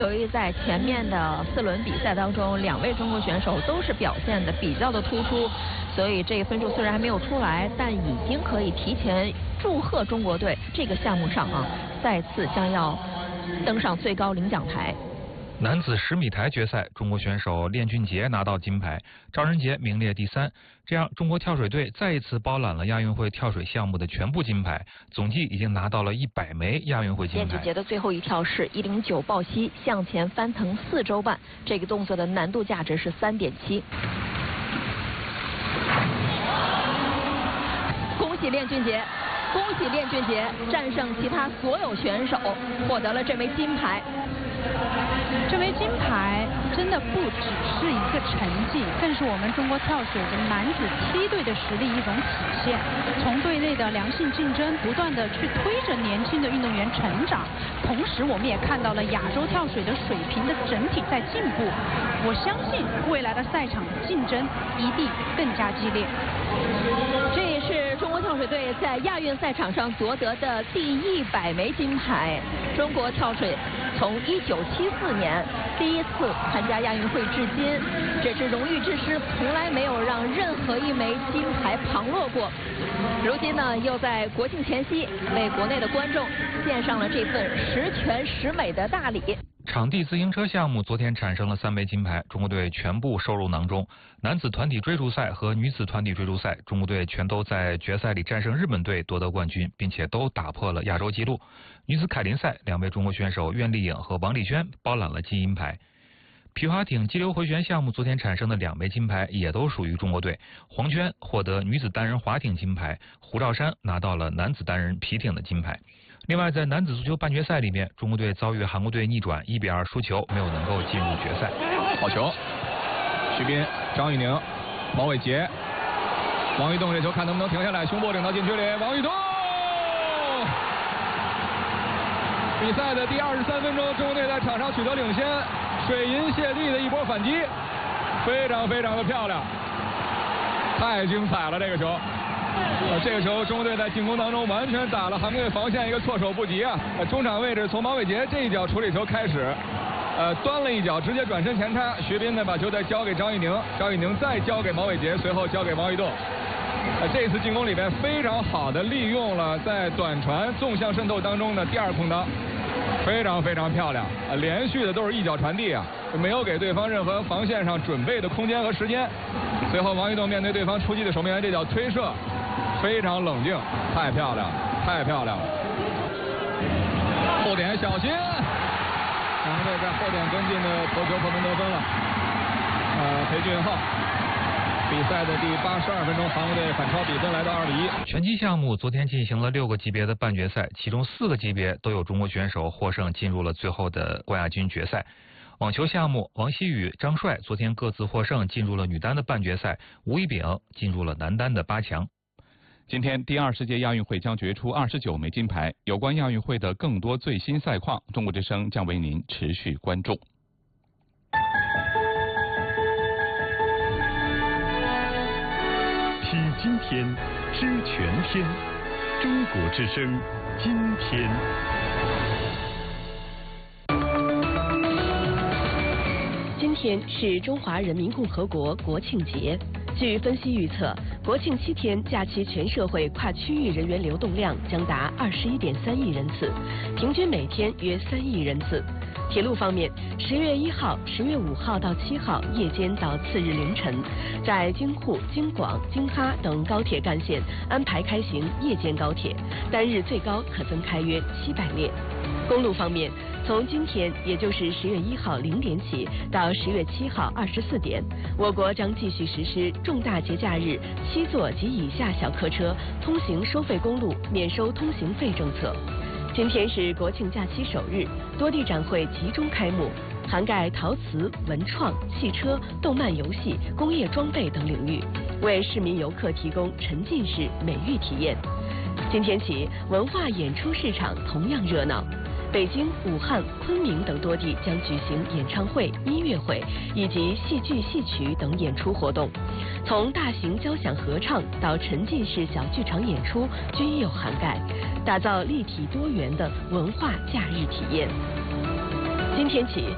由于在前面的4轮比赛当中，2位中国选手都是表现的比较的突出，所以这个分数虽然还没有出来，但已经可以提前祝贺中国队这个项目上再次将要登上最高领奖台。 男子10米台决赛，中国选手练俊杰拿到金牌，张人杰名列第3。这样，中国跳水队再一次包揽了亚运会跳水项目的全部金牌，总计已经拿到了100枚亚运会金牌。 练俊杰的最后一跳是109抱膝向前翻腾4周半，这个动作的难度价值是3.7。恭喜练俊杰！恭喜练俊杰战胜其他所有选手，获得了这枚金牌。 这枚金牌真的不只是一个成绩，更是我们中国跳水的男子梯队的实力一种体现。从队内的良性竞争，不断的去推着年轻的运动员成长，同时我们也看到了亚洲跳水的水平的整体在进步。我相信未来的赛场竞争一定更加激烈。 这也是中国跳水队在亚运赛场上夺得的第100枚金牌。中国跳水从1974年第一次参加亚运会至今，这支荣誉之师从来没有让任何一枚金牌旁落过。如今呢，又在国庆前夕为国内的观众献上了这份十全十美的大礼。 场地自行车项目昨天产生了3枚金牌，中国队全部收入囊中。男子团体追逐赛和女子团体追逐赛，中国队全都在决赛里战胜日本队夺得冠军，并且都打破了亚洲纪录。女子凯林赛，2位中国选手苑丽颖和王丽轩包揽了金银牌。皮划艇激流回旋项目昨天产生的2枚金牌也都属于中国队，黄娟获得女子单人划艇金牌，胡兆山拿到了男子单人皮艇的金牌。另外，在男子足球半决赛里面，中国队遭遇韩国队逆转1比2输球，没有能够进入决赛。 好球，徐斌、张玉宁、毛伟杰、王玉栋这球看能不能停下来，胸部顶到禁区里，王玉栋。比赛的第23分钟，中国队在场上取得领先，水银泻地的一波反击，非常的漂亮，太精彩了这个球。这个球中国队在进攻当中完全打了韩国队防线一个措手不及啊！中场位置从毛伟杰这一脚处理球开始，端了一脚直接转身前插，徐斌呢把球再交给张玉宁，张玉宁再交给毛伟杰，随后交给王玉栋。这次进攻里边非常好的利用了在短传纵向渗透当中的第2空当，非常漂亮，连续的都是一脚传递啊，没有给对方任何防线上准备的空间和时间。随后王玉栋面对对方出击的守门员这脚推射，非常冷静，太漂亮了。后点小心，中国队在后点跟进的头球破门得分了。裴俊浩。比赛的第82分钟，韩国队反超比分来到2-1。 拳击项目昨天进行了6个级别的半决赛，其中4个级别都有中国选手获胜，进入了最后的冠亚军决赛。网球项目，王曦雨、张帅昨天各自获胜，进入了女单的半决赛，吴一丙进入了男单的8强。 今天第20届亚运会将决出29枚金牌，有关亚运会的更多最新赛况，中国之声将为您持续关注。 披今天，知全天，中国之声，今天。 今天是中华人民共和国国庆节。据分析预测，国庆7天假期全社会跨区域人员流动量将达21.3亿人次，平均每天约3亿人次。铁路方面，10月1号、10月5号到7号夜间到次日凌晨，在京沪、京广、京哈等高铁干线安排开行夜间高铁，单日最高可增开约700列。公路方面，从今天，也就是10月1号0点起到10月7号24点，我国将继续实施重大节假日7座及以下小客车通行收费公路免收通行费政策。今天是国庆假期首日，多地展会集中开幕，涵盖陶瓷、文创、汽车、动漫游戏、工业装备等领域，为市民游客提供沉浸式美育体验。今天起，文化演出市场同样热闹。北京、武汉、昆明等多地将举行演唱会、音乐会以及戏剧、戏曲等演出活动，从大型交响合唱到沉浸式小剧场演出均有涵盖，打造立体多元的文化假日体验。今天起，